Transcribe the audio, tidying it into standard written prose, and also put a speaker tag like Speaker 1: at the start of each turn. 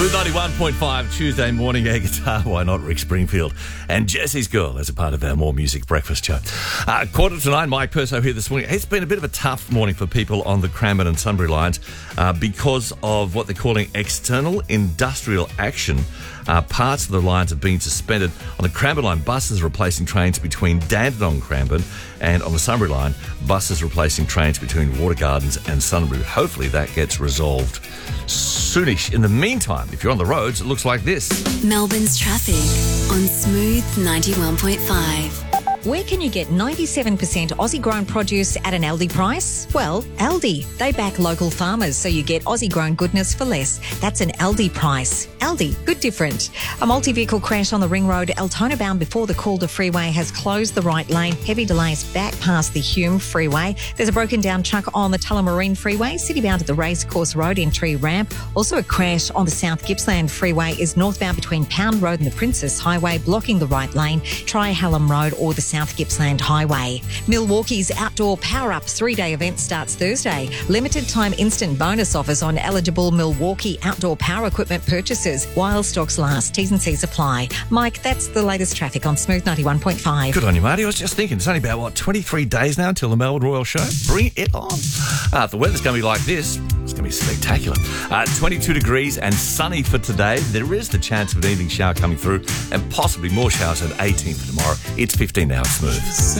Speaker 1: Smooth 91.5 Tuesday morning air guitar. Why not Rick Springfield and Jesse's Girl as a part of our More Music breakfast show. 8:45, Mike Perso here this morning. It's been a bit of a tough morning for people on the Cranbourne and Sunbury lines because of what they're calling external industrial action. Parts of the lines have been suspended. On the Cranbourne line, buses replacing trains between Dandenong Cranbourne, and on the Sunbury line, buses replacing trains between Water Gardens and Sunbury. Hopefully that gets resolved soonish. In the meantime, if you're on the roads, it looks like this.
Speaker 2: Melbourne's traffic on Smooth 91.5.
Speaker 3: Where can you get 97% Aussie-grown produce at an Aldi price? Well, Aldi. They back local farmers, so you get Aussie-grown goodness for less. That's an Aldi price. Aldi, good different. A multi-vehicle crash on the Ring Road, Altona bound before the Calder Freeway has closed the right lane. Heavy delays back past the Hume Freeway. There's a broken down truck on the Tullamarine Freeway, city-bound at the Racecourse Road entry ramp. Also a crash on the South Gippsland Freeway is northbound between Pound Road and the Princess Highway, blocking the right lane. Try Hallam Road or the South Gippsland Highway. Milwaukee's Outdoor Power Up 3-day event starts Thursday. Limited time instant bonus offers on eligible Milwaukee outdoor power equipment purchases while stocks last. T's and C's apply. Mike, that's the latest traffic on Smooth 91.5.
Speaker 1: Good on you, Marty. I was just thinking, it's only about, 23 days now until the Melbourne Royal Show? Bring it on. If the weather's going to be like this, it's going to be spectacular. 22 degrees and sunny for today. There is the chance of an evening shower coming through and possibly more showers at 18 for tomorrow. It's 15 now. Smooth.